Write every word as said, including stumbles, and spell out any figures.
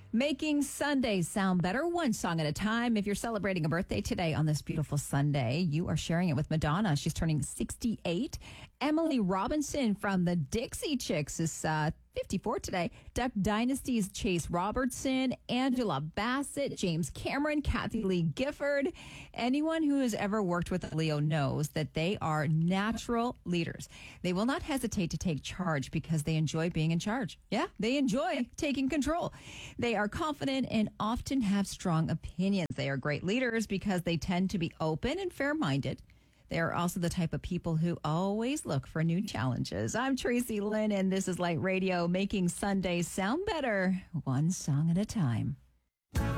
Making Sundays sound better one song at a time. If you're celebrating a birthday today on this beautiful Sunday, you are sharing it with Madonna. She's turning sixty-eight. Emily Robinson from the Dixie Chicks is uh, fifty-four today. Duck Dynasty's Chase Robertson, Angela Bassett, James Cameron, Kathy Lee Gifford. Anyone who has ever worked with a Leo knows that they are natural leaders. They will not hesitate to take charge because they enjoy being in charge. Yeah, they enjoy taking control. They are confident and often have strong opinions. They are great leaders because they tend to be open and fair-minded. They are also the type of people who always look for new challenges. I'm Tracy Lynn, and this is Light Radio, making Sundays sound better, one song at a time.